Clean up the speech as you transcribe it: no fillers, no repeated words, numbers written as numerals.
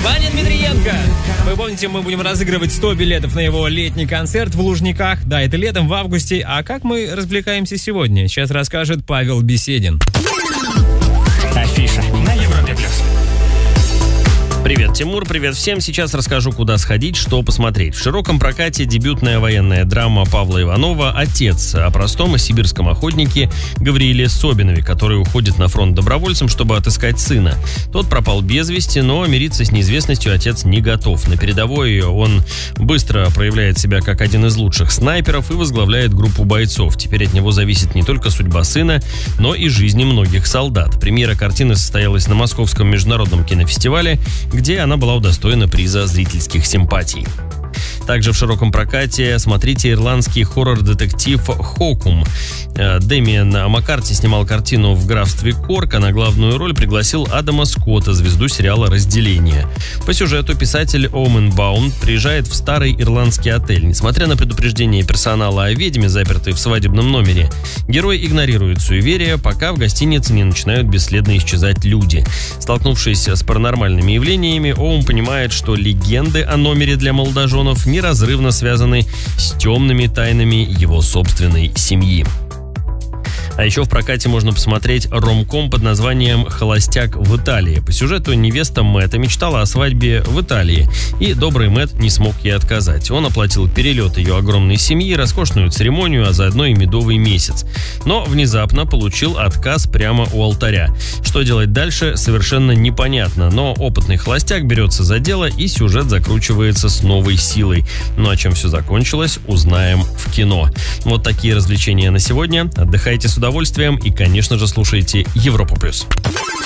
Ваня Дмитриенко. Вы помните, мы будем разыгрывать 100 билетов на его летний концерт в Лужниках. Да, это летом, в августе. А как мы развлекаемся сегодня? Сейчас расскажет Павел Беседин. Афиша на Европе+. Привет, Тимур, привет всем. Сейчас расскажу, куда сходить, что посмотреть. В широком прокате дебютная военная драма Павла Иванова «Отец» о простом и сибирском охотнике Гаврииле Собинове, который уходит на фронт добровольцем, чтобы отыскать сына. Тот пропал без вести, но мириться с неизвестностью отец не готов. На передовой он быстро проявляет себя как один из лучших снайперов и возглавляет группу бойцов. Теперь от него зависит не только судьба сына, но и жизни многих солдат. Премьера картины состоялась на Московском международном кинофестивале, где она была удостоена приза зрительских симпатий. Также в широком прокате смотрите ирландский хоррор-детектив «Хокум». Дэмиан Маккарти снимал картину в графстве Корк, а на главную роль пригласил Адама Скотта, звезду сериала «Разделение». По сюжету писатель Оуэн Баун приезжает в старый ирландский отель. Несмотря на предупреждение персонала о ведьме, запертой в свадебном номере, герой игнорирует суеверия, пока в гостинице не начинают бесследно исчезать люди. Столкнувшись с паранормальными явлениями, Оуэн понимает, что легенды о номере для молодоженов неразрывно связаны с темными тайнами его собственной семьи. А еще в прокате можно посмотреть ромком под названием «Холостяк в Италии». По сюжету невеста Мэтта мечтала о свадьбе в Италии, и добрый Мэтт не смог ей отказать. Он оплатил перелет ее огромной семьи, роскошную церемонию, а заодно и медовый месяц. Но внезапно получил отказ прямо у алтаря. Что делать дальше, совершенно непонятно, но опытный холостяк берется за дело, и сюжет закручивается с новой силой. Ну а чем все закончилось, узнаем в кино. Вот такие развлечения на сегодня. Отдыхайте с удовольствием и, конечно же, слушайте Европу+.